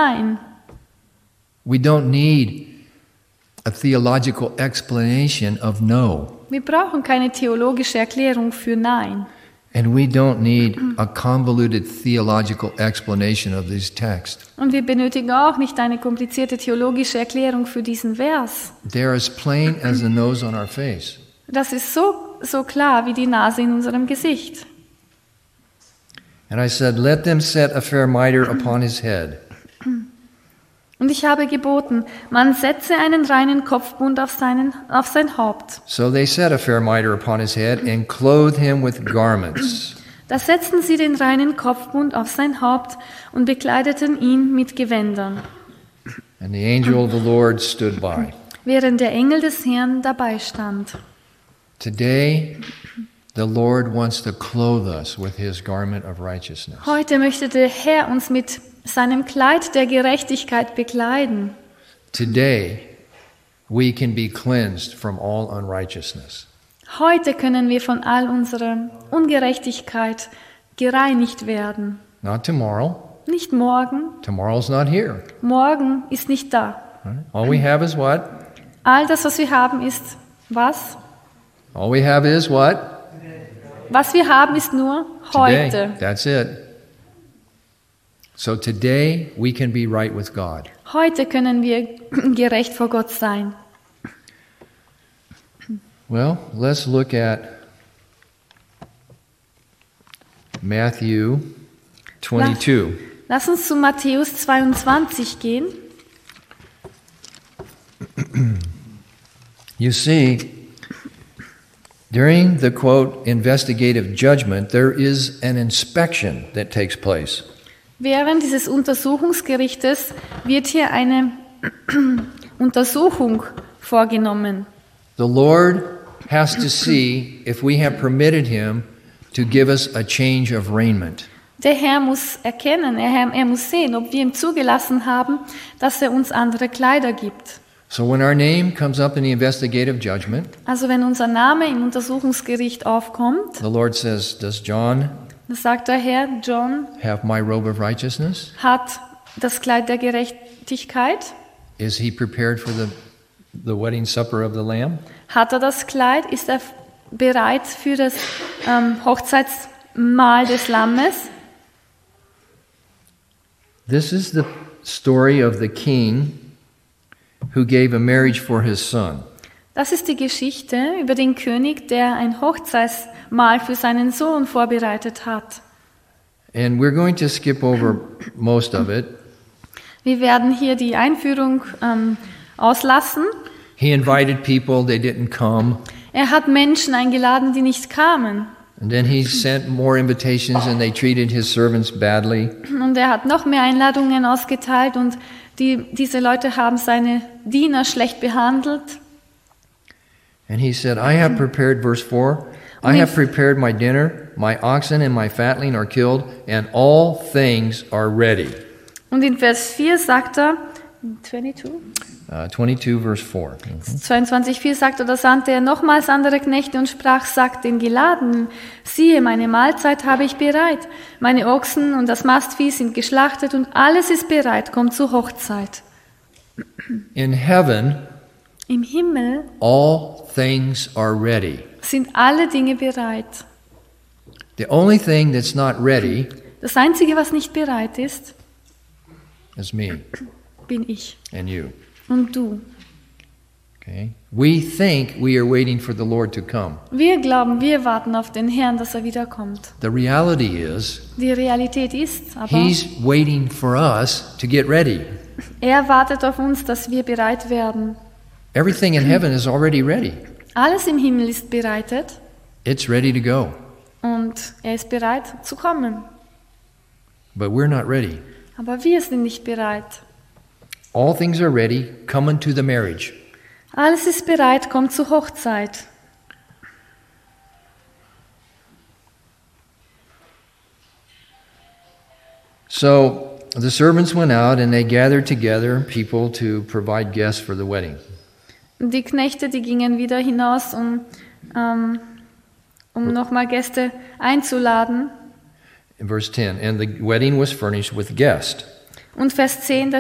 Nein. We don't need a theological explanation of no. Wir brauchen keine theologische Erklärung für Nein. And we don't need a convoluted theological explanation of this text. Und wir benötigen auch nicht eine komplizierte theologische Erklärung für diesen Vers. They're as plain as the nose on our face. Das ist so klar wie die Nase in unserem Gesicht. And I said, let them set a fair mitre upon his head. Und ich habe geboten, man setze einen reinen Kopfbund auf sein Haupt. So they set a fair mitre upon his head and clothed him with garments. Da setzten sie den reinen Kopfbund auf sein Haupt und bekleideten ihn mit Gewändern, And the angel of the Lord stood by. während der Engel des Herrn dabei stand. Today, the Lord wants to clothe us with his garment of righteousness. Heute möchte der Herr uns mit seinem Kleid der Gerechtigkeit bekleiden. Today, we can be cleansed from all unrighteousness. Heute können wir von all unserer Ungerechtigkeit gereinigt werden. Not tomorrow. Nicht morgen. Tomorrow's not here. Morgen ist nicht da. Right? All we have is what? All das, was wir haben, ist was? All we have is what? Was wir haben, ist nur Today. heute. That's it. So today we can be right with God. Heute können wir gerecht vor Gott sein. Well, let's look at Matthew 22. Lass uns zu Matthäus 22 gehen. You see, during the, quote, investigative judgment, there is an inspection that takes place. Während dieses Untersuchungsgerichtes wird hier eine Untersuchung vorgenommen. The Lord has to see if we have permitted him to give us a change of raiment. Der Herr muss erkennen, er muss sehen, ob wir ihm zugelassen haben, dass er uns andere Kleider gibt. So when our name comes up in the investigative judgment, Also wenn unser Name im Untersuchungsgericht aufkommt, the Lord says, does John dann sagt der Herr, John have my robe of righteousness? hat das Kleid der Gerechtigkeit. Is he prepared for the wedding supper of the Lamb? Hat er das Kleid? Ist er bereit für das Hochzeitsmahl des Lammes? This is the story of the king who gave a marriage for his son. Das ist die Geschichte über den König, der ein Hochzeitsmahl für seinen Sohn vorbereitet hat. And we're going to skip over most of it. Wir werden hier die Einführung auslassen. He invited people, they didn't come. Er hat Menschen eingeladen, die nicht kamen. And then he sent more invitations and they treated his servants badly. Und er hat noch mehr Einladungen ausgeteilt und diese Leute haben seine Diener schlecht behandelt. And he said, I have prepared, verse 4, I have prepared my dinner, my oxen and my fatling are killed, and all things are ready. Und in Vers 4 sagt er, 22, verse 4. 22,4 sagt er, da sandte er nochmals andere Knechte und sprach, sagt den Geladenen, siehe, meine Mahlzeit habe ich bereit, meine Ochsen und das Mastvieh sind geschlachtet und alles ist bereit, kommt zur Hochzeit. In heaven, Im Himmel all things are ready. sind alle Dinge bereit. The only thing that's not ready Das Einzige, was nicht bereit ist, is me bin ich and you. und du. Okay? We think we are waiting for the Lord to come. Wir glauben, wir warten auf den Herrn, dass er wiederkommt. The reality is, Die Realität ist aber, He's waiting for us to get ready. er wartet auf uns, dass wir bereit werden. Everything in heaven is already ready. Alles im Himmel ist bereitet It's ready to go. und er ist bereit zu kommen. But we're not ready. Aber wir sind nicht bereit. All things are ready, coming to the marriage. Alles ist bereit, kommt zur Hochzeit. So the servants went out and they gathered together people to provide guests for the wedding. Und die Knechte, die gingen wieder hinaus, um nochmal Gäste einzuladen. In verse 10, and the wedding was furnished with guests. Und Vers 10, da